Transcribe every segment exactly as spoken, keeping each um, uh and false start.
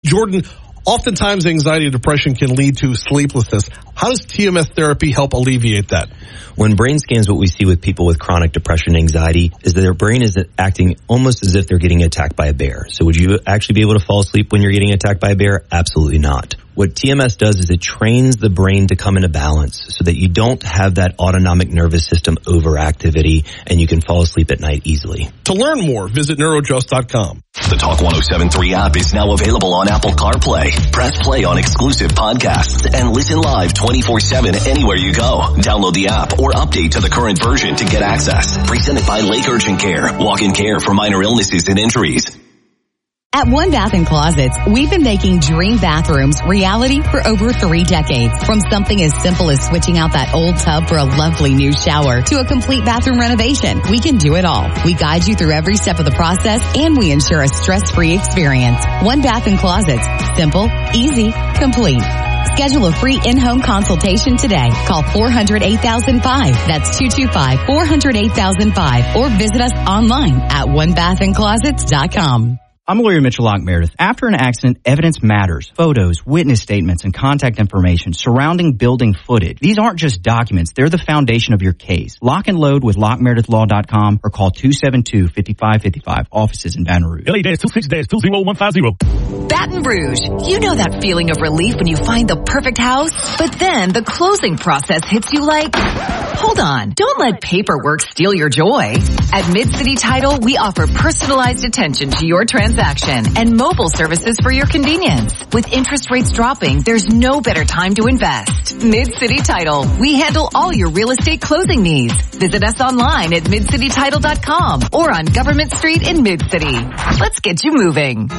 Jordan, oftentimes anxiety and depression can lead to sleeplessness. How does T M S therapy help alleviate that? When brain scans, what we see with people with chronic depression and anxiety is that their brain is acting almost as if they're getting attacked by a bear. So would you actually be able to fall asleep when you're getting attacked by a bear? Absolutely not. What T M S does is it trains the brain to come into balance so that you don't have that autonomic nervous system overactivity and you can fall asleep at night easily. To learn more, visit neurojust dot com. The Talk one oh seven point three app is now available on Apple CarPlay. Press play on exclusive podcasts and listen live twenty-four seven anywhere you go. Download the app or update to the current version to get access. Presented by Lake Urgent Care. Walk-in care for minor illnesses and injuries. At One Bath and Closets, we've been making dream bathrooms reality for over three decades. From something as simple as switching out that old tub for a lovely new shower to a complete bathroom renovation, we can do it all. We guide you through every step of the process and we ensure a stress-free experience. One Bath and Closets. Simple, easy, complete. Schedule a free in-home consultation today. Call four hundred, eight thousand five. That's two two five, four hundred, eight thousand five. Or visit us online at one bath and closets dot com. I'm lawyer Mitchell Locke Meredith. After an accident, evidence matters. Photos, witness statements, and contact information surrounding building footage. These aren't just documents. They're the foundation of your case. Lock and load with lock meredith law dot com or call two seven two, five five five five. Offices in Baton Rouge. L A two six two zero one five zero. Baton Rouge. You know that feeling of relief when you find the perfect house? But then the closing process hits you like, hold on, don't let paperwork steal your joy. At Mid-City Title, we offer personalized attention to your transaction and mobile services for your convenience. With interest rates dropping, there's no better time to invest. Mid-City Title. We handle all your real estate closing needs. Visit us online at mid city title dot com or on Government Street in Mid-City. Let's get you moving.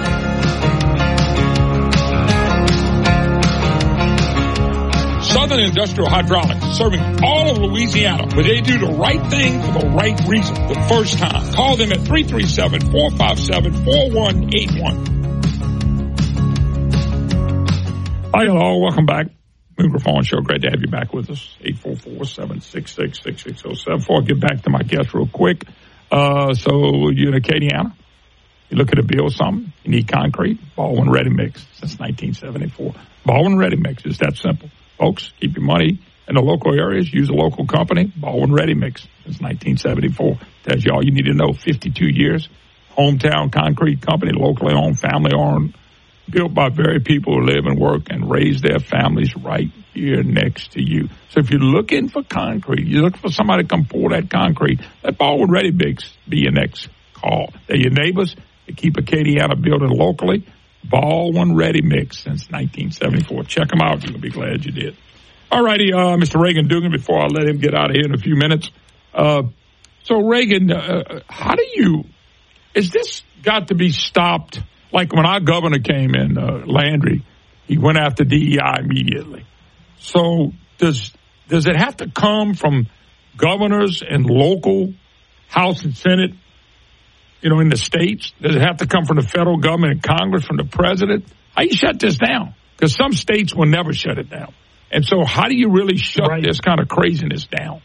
Southern Industrial Hydraulics, serving all of Louisiana, where they do the right thing for the right reason, the first time. Call them at three three seven, four five seven, four one eight one. Hi, hello, welcome back. Microphone Show, great to have you back with us. eight four four, seven six six, six six zero seven. Before I get back to my guest real quick, uh, so you're in Acadiana, you look at a bill or something, you need concrete, Baldwin Ready Mix since nineteen seventy-four. Baldwin Ready Mix, it's that simple. Folks, keep your money in the local areas. Use a local company. Baldwin Ready Mix since nineteen seventy-four. Tells you all you need to know. fifty-two years. Hometown concrete company, locally owned, family owned, built by very people who live and work and raise their families right here next to you. So if you're looking for concrete, you're looking for somebody to come pour that concrete, let Baldwin Ready Mix be your next call. They're your neighbors. They keep Acadiana building locally. Baldwin Ready Mix since nineteen seventy-four. Check them out. You'll be glad you did. All righty, uh, Mister Reagan Dugan, before I let him get out of here in a few minutes. Uh, so, Reagan, uh, how do you, is this got to be stopped? Like when our governor came in, uh, Landry, he went after D E I immediately. So does does it have to come from governors and local House and Senate, you know, in the states? Does it have to come from the federal government and Congress, from the president? How do you shut this down? Because some states will never shut it down. And so how do you really shut right. this kind of craziness down?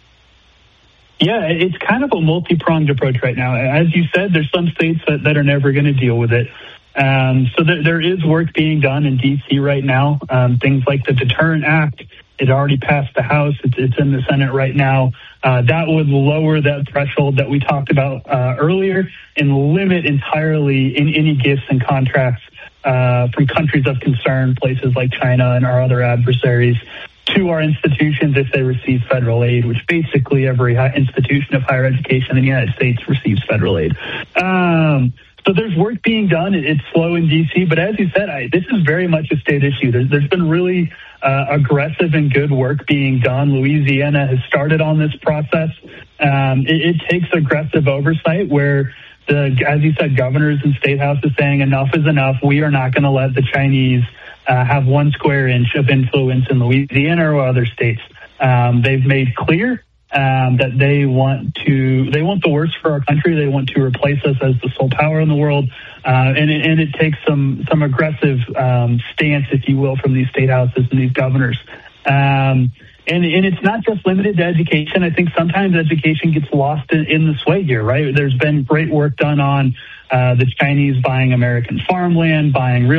Yeah, it's kind of a multi-pronged approach right now. As you said, there's some states that, that are never going to deal with it. Um, so there, there is work being done in D C right now. Um, things like the Deterrent Act, it already passed the House. It's, it's in the Senate right now. Uh, that would lower that threshold that we talked about uh, earlier and limit entirely in any gifts and contracts uh, from countries of concern, places like China and our other adversaries, to our institutions if they receive federal aid, which basically every institution of higher education in the United States receives federal aid. Um, so there's work being done. It's slow in D C, but as you said, I, this is very much a state issue. There's, there's been really uh, aggressive and good work being done. Louisiana has started on this process. Um, it, it takes aggressive oversight where, the, as you said, governors and state houses saying enough is enough. We are not going to let the Chinese Uh, have one square inch of influence in Louisiana or other states. Um, they've made clear um, that they want to, they want the worst for our country. They want to replace us as the sole power in the world, uh, and, it, and it takes some some aggressive um, stance, if you will, from these state houses and these governors. Um, and, and it's not just limited to education. I think sometimes education gets lost in, in the sway here, right? There's been great work done on uh, the Chinese buying American farmland, buying real